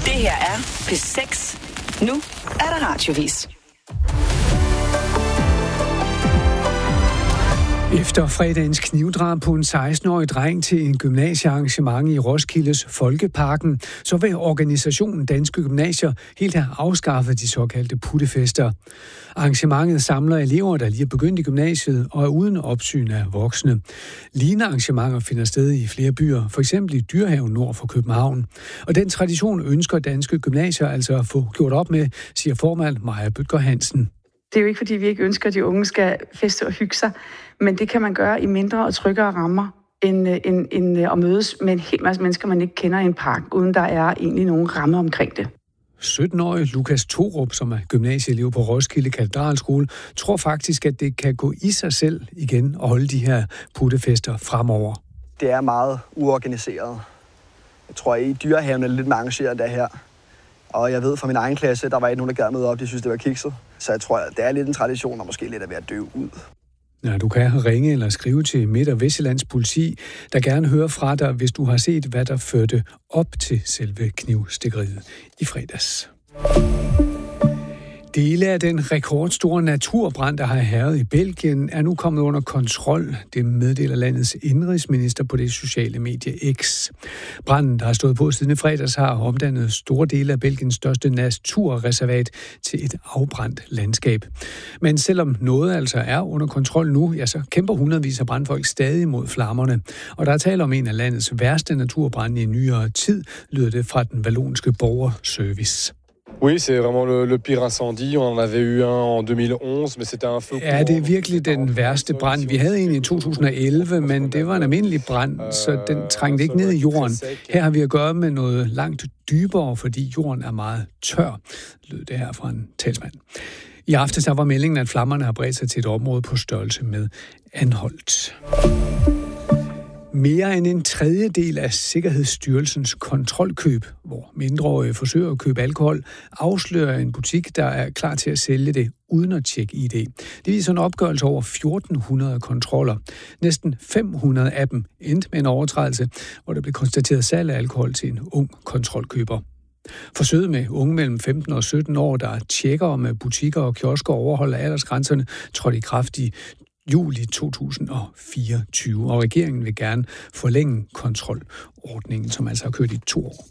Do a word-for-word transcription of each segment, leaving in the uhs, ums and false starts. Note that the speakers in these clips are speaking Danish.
Det her er P seks. Nu er der radiovis. Efter fredagens knivdrab på en seksten-årig dreng til en gymnasiearrangement i Roskildes Folkeparken, så vil organisationen Danske Gymnasier helt have afskaffet de såkaldte puttefester. Arrangementet samler elever, der lige er begyndt i gymnasiet og er uden opsyn af voksne. Lignende arrangementer finder sted i flere byer, for eksempel i Dyrehaven nord for København. Og den tradition ønsker Danske Gymnasier altså at få gjort op med, siger formand Maja Bødker Hansen. Det er jo ikke, fordi vi ikke ønsker, at de unge skal feste og hygge sig, men det kan man gøre i mindre og tryggere rammer, end, end, end at mødes med en hel masse mennesker, man ikke kender i en park, uden der er egentlig nogen rammer omkring det. sytten-årige Lukas Thorup, som er gymnasieelev på Roskilde Katedralskole, tror faktisk, at det kan gå i sig selv igen og holde de her puttefester fremover. Det er meget uorganiseret. Jeg tror, at i Dyrehaven er lidt mere arrangeret der her. Og jeg ved fra min egen klasse, der var ikke nogen, der gad møde op. De synes, det var kikset. Så jeg tror, at det er lidt en tradition, og måske lidt at være døv ud. Ja, du kan ringe eller skrive til Midt- og Vestjyllands politi, der gerne hører fra dig, hvis du har set, hvad der førte op til selve knivstikkeriet i fredags. Dele af den rekordstore naturbrand, der har hærget i Belgien, er nu kommet under kontrol. Det meddeler landets indrigsminister på det sociale medie X. Branden, der har stået på siden i fredags, har omdannet store dele af Belgiens største naturreservat til et afbrændt landskab. Men selvom noget altså er under kontrol nu, ja, så kæmper hundredvis af brandfolk stadig mod flammerne. Og der er tale om en af landets værste naturbrande i nyere tid, lyder det fra den vallonske borgerservice. Oui, c'est vraiment le, le pire incendie. On en avait eu un en deux mille onze, mais c'était un feu. Ja, det er virkelig den værste brand. Vi havde en i to tusind og elleve, men det var en almindelig brand, så den trængte ikke ned i jorden. Her har vi at gøre med noget langt dybere, fordi jorden er meget tør, lød det her fra en talsmand. I aftes der var meldingen, at flammerne har bredt sig til et område på størrelse med Anholt. Mere end en tredjedel af Sikkerhedsstyrelsens kontrolkøb, hvor mindreårige forsøger at købe alkohol, afslører en butik, der er klar til at sælge det uden at tjekke I D. Det viser en opgørelse over fjorten hundrede kontroller. Næsten fem hundrede af dem endte med en overtrædelse, hvor der blev konstateret salg af alkohol til en ung kontrolkøber. Forsøget med unge mellem femten og sytten år, der tjekker om butikker og kiosker overholder aldersgrænserne, trådte i kraft i juli to tusind og fireogtyve, og regeringen vil gerne forlænge kontrolordningen, som altså har kørt i to år.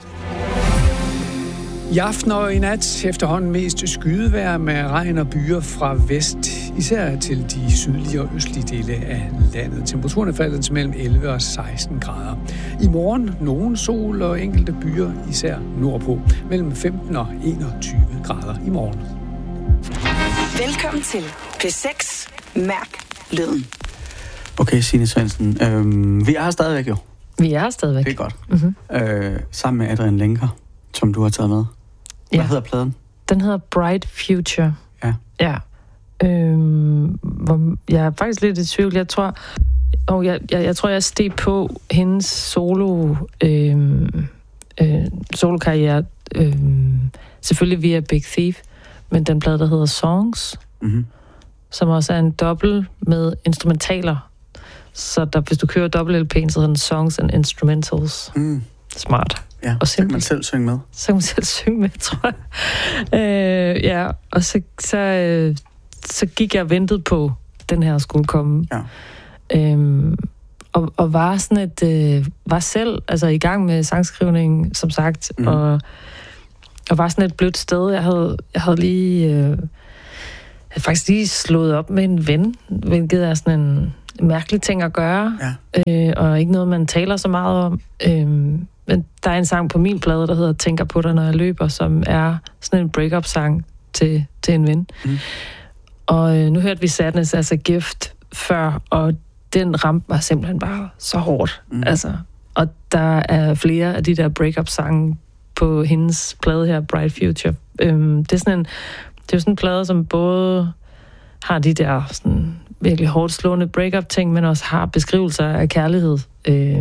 I aften og i nat efterhånden mest skydevejr med regn og byer fra vest, især til de sydlige og østlige dele af landet. Temperaturen er faldet til mellem elleve og seksten grader. I morgen nogen sol og enkelte byer, især nordpå, mellem femten og enogtyve grader i morgen. Velkommen til P seks. Mærk lyden. Okay, Signe Svendsen. Øhm, vi er her stadigvæk jo. Vi er her stadigvæk. Det er godt. Mm-hmm. Øh, sammen med Adrian Lenker, som du har taget med. Hvad ja. hedder pladen? Den hedder Bright Future. Ja. Ja. Øhm, jeg er faktisk lidt i tvivl. Jeg tror, og jeg, jeg, jeg tror, jeg steg på hendes solo øhm, øh, solokarriere. Øhm, selvfølgelig via Big Thief, men den plade, der hedder Songs, mm-hmm. som også er en dobbelt med instrumentaler. Så der, hvis du kører dobbelt L P'en, så hedder den Songs and Instrumentals. Mm. Smart. Ja, og så kan man selv synge med. Så kan man selv synge med, tror jeg. øh, ja, og så, så, øh, så gik jeg og ventede på, den her skulle komme. Ja. Øhm, og, og var sådan et, øh, var selv altså i gang med sangskrivning, som sagt, mm. og, og var sådan et blødt sted. Jeg havde, jeg havde lige... Øh, jeg havde faktisk lige slået op med en ven, hvilket er sådan en mærkelig ting at gøre, ja. øh, og ikke noget, man taler så meget om. Øh, men der er en sang på min plade, der hedder Tænker på dig, når jeg løber, som er sådan en break-up-sang til, til en ven. Mm. Og øh, nu hørte vi Sadness as a Gift før, og den ramte mig simpelthen bare så hårdt. Mm. Altså, og der er flere af de der break-up-sange på hendes plade her, Bright Future. Øh, det er sådan en Det er jo sådan en plade, som både har de der sådan virkelig hårdt slående break-up-ting, men også har beskrivelser af kærlighed, øh,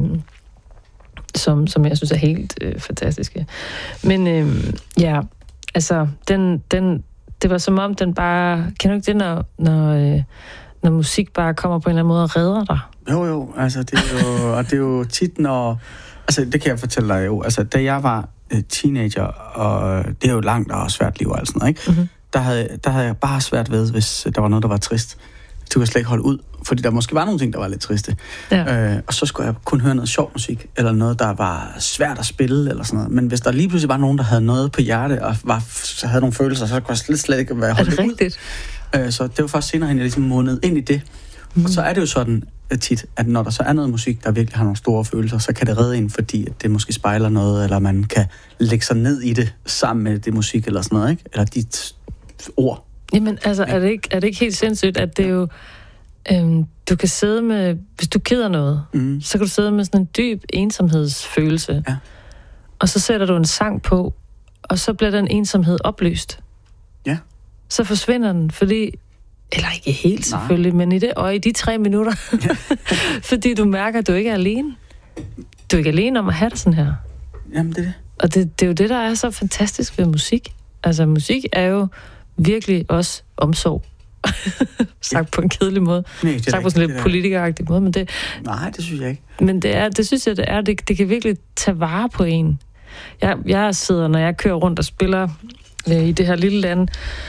som, som jeg synes er helt øh, fantastiske. Men øh, ja, altså, den, den, det var som om, den bare... Kan du ikke det, når, når, øh, når musik bare kommer på en eller anden måde og redder dig? Jo, jo, altså, det er jo, og det er jo tit, når... Altså, det kan jeg fortælle dig jo. Altså, da jeg var øh, teenager, og det er jo et langt og svært liv og alt sådan noget, ikke? Mm-hmm. Der, havde, der havde jeg bare svært ved, hvis der var noget, der var trist. Det kunne jeg slet ikke holde ud, fordi der måske var nogle ting, der var lidt triste. Ja. Øh, og så skulle jeg kun høre noget sjov musik, eller noget, der var svært at spille, eller sådan noget. Men hvis der lige pludselig var nogen, der havde noget på hjerte, og var, så havde nogle følelser, så kunne jeg slet, slet ikke være holdt ud. Er det rigtigt? Øh, så det var først senere hen, jeg ligesom måned ind i det. Mm. Og så er det jo sådan tit, at når der så er noget musik, der virkelig har nogle store følelser, så kan det redde en, fordi det måske spejler noget, eller man kan lægge sig ned i det sammen med det musik, eller sådan noget, ikke? Eller de t- ord. Jamen, altså, er det ikke, er det ikke helt sindssygt, at det er jo... Øhm, du kan sidde med... Hvis du keder noget, mm. så kan du sidde med sådan en dyb ensomhedsfølelse. Ja. Og så sætter du en sang på, og så bliver den ensomhed opløst. Ja. Så forsvinder den, fordi... Eller ikke helt selvfølgelig, Nej. men i det og i de tre minutter. Ja. Fordi du mærker, at du ikke er alene. Du er ikke alene om at have det sådan her. Jamen, det er det. Og det, det er jo det, der er så fantastisk ved musik. Altså, musik er jo virkelig også omsorg. Sagt på en kedelig måde. Nej, Sagt på sådan en lidt politikeragtig måde, men det... Nej, det synes jeg ikke. Men det er, det synes jeg, det er. Det, det kan virkelig tage vare på en. Jeg, jeg sidder, når jeg kører rundt og spiller øh, i det her lille land,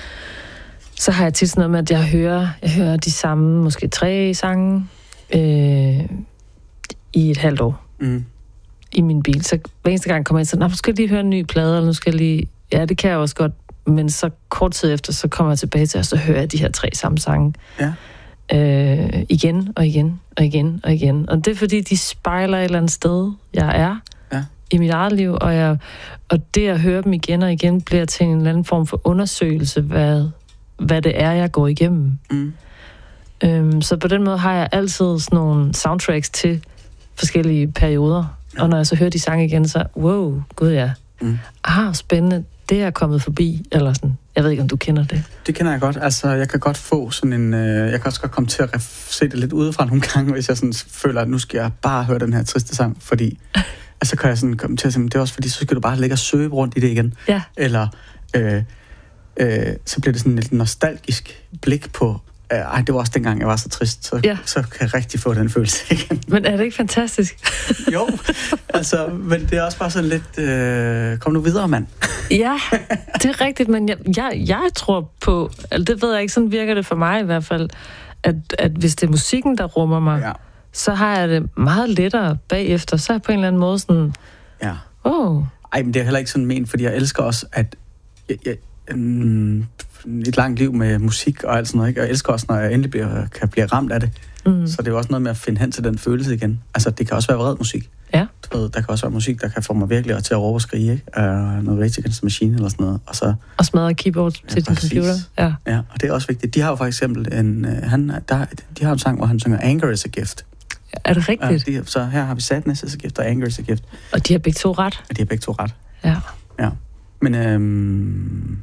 så har jeg tit sådan noget med, at jeg hører, jeg hører de samme, måske tre sange, øh, i et halvt år. Mm. I min bil. Så hver eneste gang kommer jeg ind, så nu skal jeg lige høre en ny plade, eller nu skal jeg lige... Ja, det kan jeg også godt, men så kort tid efter, så kommer jeg tilbage til, og så hører jeg de her tre samme sange. Ja. Øh, igen, og igen, og igen, og igen. Og det er, fordi de spejler et eller andet sted, jeg er, ja. I mit eget liv, og, jeg, og det at høre dem igen og igen, bliver til en eller anden form for undersøgelse, hvad, hvad det er, jeg går igennem. Mm. Øhm, så på den måde har jeg altid sådan nogle soundtracks til forskellige perioder. Ja. Og når jeg så hører de sange igen, så, wow, gud ja. Mm. Ah, spændende. Det er kommet forbi, eller sådan. Jeg ved ikke, om du kender det. Det kender jeg godt. Altså, jeg kan godt få sådan en... Øh, jeg kan også godt komme til at ref- se det lidt udefra nogle gange, hvis jeg sådan føler, at nu skal jeg bare høre den her triste sang, fordi... altså, kan jeg sådan komme til at sige, det er også fordi, så skal du bare ligge og søge rundt i det igen. Ja. Eller... Øh, øh, så bliver det sådan et nostalgisk blik på... Øh, ej, det var også dengang, jeg var så trist, så, ja. Så kan jeg rigtig få den følelse igen. Men er det ikke fantastisk? Jo, altså, men det er også bare sådan lidt, øh, kom nu videre, mand. Ja, det er rigtigt, men jeg, jeg, jeg tror på, altså det ved jeg ikke, sådan virker det for mig i hvert fald, at, at hvis det er musikken, der rummer mig, ja. Så har jeg det meget lettere bagefter, så er jeg på en eller anden måde sådan, ja. Åh. Ej, men det er heller ikke sådan ment, fordi jeg elsker også, at jeg, jeg, um, et langt liv med musik og alt sådan noget, ikke? Jeg elsker også, når jeg endelig bliver, kan blive ramt af det. Mm. Så det er jo også noget med at finde hen til den følelse igen. Altså, det kan også være vred musik. Ja. Du ved, der kan også være musik, der kan få mig virkelig til at råbe og skrige, ikke? Uh, noget Rage Against the Machine eller sådan noget. Og, så, og smadre keyboard til ja, din computer. Ja. Ja, og det er også vigtigt. De har jo for eksempel en... Uh, han, der, de har en sang, hvor han synger Anger is a Gift. Er det rigtigt? Ja, de, så her har vi Sadness is a Gift og Anger is a Gift. Og de har begge to ret? Ja, de har begge to ret. Ja. Ja. Men... Øhm,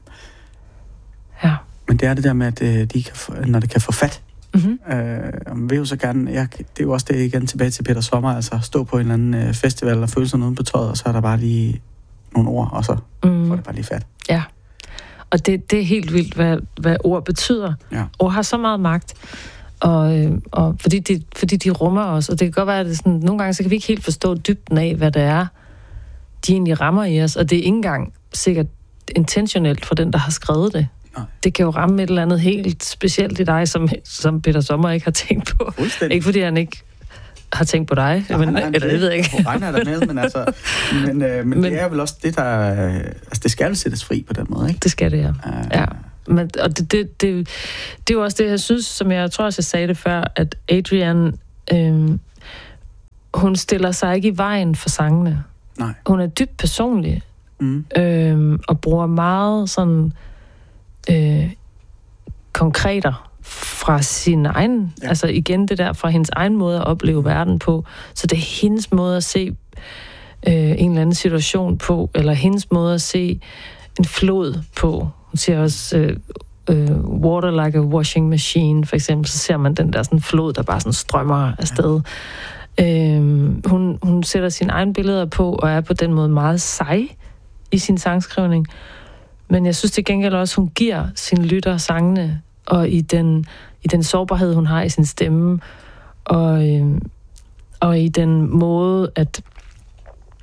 ja. Men det er det der med, at de kan få, når det kan få fat. Mm-hmm. Øh, og vil jo så gerne, jeg, det er jo også det igen tilbage til Peter Sommer, altså stå på en eller anden øh, festival og føle sig uden på tøjet, og så er der bare lige nogle ord, og så mm. får det bare lige fat. Ja, og det, det er helt vildt, hvad, hvad ord betyder. Ja. Ord har så meget magt, og, øh, og fordi, de, fordi de rummer os, og det kan godt være, at det sådan, nogle gange så kan vi ikke helt forstå dybden af, hvad det er, de egentlig rammer i os, og det er ikke engang sikkert intentionelt for den, der har skrevet det. Nej. Det kan jo ramme et eller andet helt specielt i dig, som, som Peter Sommer ikke har tænkt på. Ikke fordi han ikke har tænkt på dig, ja, men, eller det ved jeg ikke. Regner der med, men, altså, men, øh, men, men det er vel også det, der... Altså, det skal sættes fri på den måde, ikke? Det skal det, ja. Uh, ja. Men, og det, det, det, det er jo også det, jeg synes, som jeg tror også, jeg sagde det før, at Adrian, øh, hun stiller sig ikke i vejen for sangene. Nej. Hun er dybt personlig, mm. øh, og bruger meget sådan... Øh, konkreter fra sin egen, ja. Altså igen det der fra hendes egen måde at opleve verden på, så det er hendes måde at se øh, en eller anden situation på, eller hendes måde at se en flod på. Hun siger også øh, øh, water like a washing machine, for eksempel, så ser man den der sådan flod, der bare sådan strømmer afsted. Ja. Øh, hun, hun sætter sine egne billeder på, og er på den måde meget sej i sin sangskrivning. Men jeg synes til gengæld også, hun giver sin lytter sangene, og i den, i den sårbarhed, hun har i sin stemme, og, øh, og i den måde, at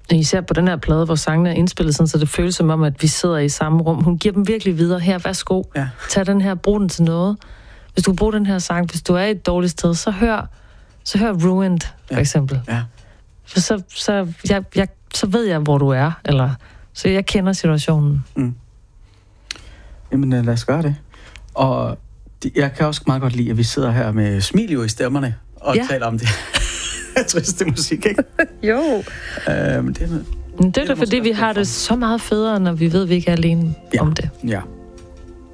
især på den her plade, hvor sangene er indspillet sådan, så det føles som om, at vi sidder i samme rum. Hun giver dem virkelig videre. Her, værsgo. Ja. Tag den her, brug den til noget. Hvis du bruger den her sang, hvis du er i et dårligt sted, så hør, så hør Ruined, for ja. eksempel. Ja. For så, så, jeg, jeg, så ved jeg, hvor du er, eller så jeg kender situationen. Mm. Jamen, lad os gøre det. Og jeg kan også meget godt lide, at vi sidder her med smil i stemmerne og ja. taler om det. Triste musik, ikke? Jo. Øh, men det, men det er da, fordi vi har det så meget federe, når vi ved, at vi ikke er alene ja. om det. Ja.